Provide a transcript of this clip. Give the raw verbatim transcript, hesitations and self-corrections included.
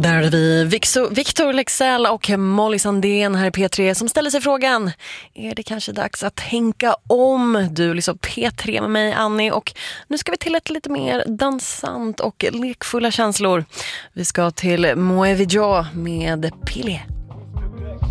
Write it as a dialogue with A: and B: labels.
A: Där är vi Victor, Victor Lexell och Molly Sandén här i P tre som ställer sig frågan: är det kanske dags att tänka om? Du liksom P tre med mig, Annie, och nu ska vi till ett lite mer dansant och lekfulla känslor. Vi ska till Moe Vidja med Pili.